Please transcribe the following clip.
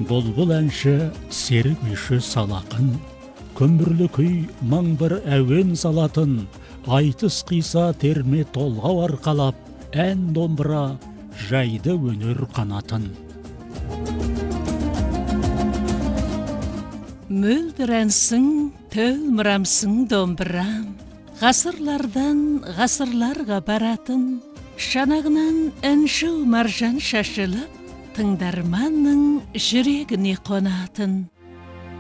Бұлбұл әнші серік күйші салақын, көмірлі күй маң бір әуен салатын, айтыс қиса терме толғау арқалап, ән домбыра жайды өнер қанатын. Мөлдір әнсің, төлмірамсың домбырам, ғасырлардан ғасырларға баратын, шанағынан әнші маржан шашылып, тыңдарманның жүрегіне қонатын.